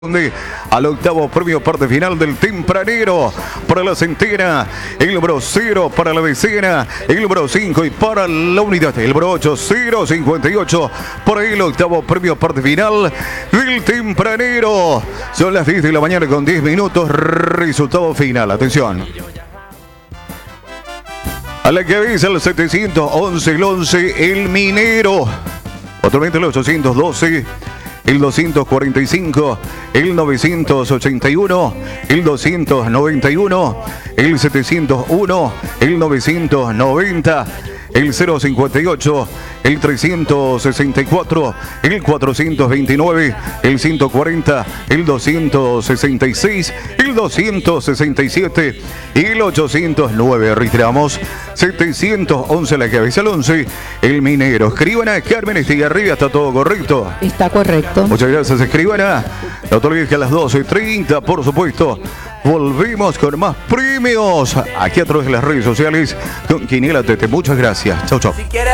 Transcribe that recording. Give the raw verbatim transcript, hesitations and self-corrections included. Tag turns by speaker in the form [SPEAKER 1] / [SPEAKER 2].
[SPEAKER 1] Al octavo premio parte final del tempranero para la centena, el número cero para la decena, el número cinco y para la unidad, el número ocho, cero cincuenta y ocho para el octavo premio parte final del tempranero. Son las diez de la mañana con diez minutos, resultado final, atención. A la cabeza el setecientos once, el once, el minero, otra el ochocientos doce, el doscientos cuarenta y cinco, el novecientos ochenta y uno, el doscientos noventa y uno, el setecientos uno, el novecientos noventa, el cero cincuenta y ocho, el trescientos sesenta y cuatro, el cuatrocientos veintinueve, el ciento cuarenta, el doscientos sesenta y seis, el doscientos sesenta y siete y el ochocientos nueve. Reiteramos, setecientos once la cabeza, el once, el minero. Escribana Carmen Estigarribia, ¿está todo correcto?
[SPEAKER 2] Está correcto.
[SPEAKER 1] Muchas gracias, escribana. No te olvides que a las doce y treinta, por supuesto, volvemos con más premios aquí a través de las redes sociales con Quiniela Tete. Muchas gracias. Chau, chau.